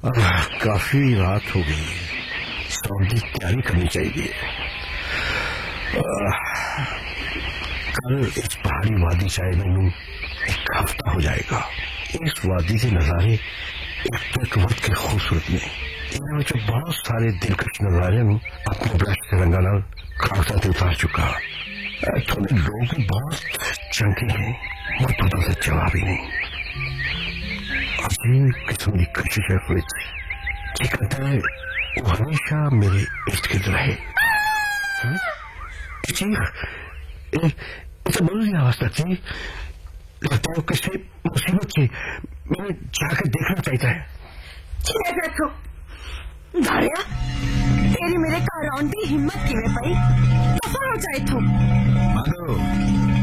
काफी रात हो गई, सोने की तैयारी करनी चाहिए। कल इस पहाड़ी वादी से आए मैनू एक हफ्ता हो जाएगा। इस वादी के नजारे एक वक्त के खूबसूरत ने इन्होंने बहुत सारे दिलकश नजारे अपने ब्रश के रंगा नाल कागजात उतार चुका। थोड़े लोग बहुत चंगे हैं, वो थोड़ा सा जवाब ही नहीं। अजीब किस्म की कशिश है जी, कहता है वो हमेशा मेरे इर्द गिर्द रहे। इसे बोल दिया आवाज तक जी, लगता है किसी मुसीबत से मैंने जाकर देखना चाहता है। देखो दारिया, तेरी मेरे घर आने की हिम्मत किवें पई? दफा हो जाए तू।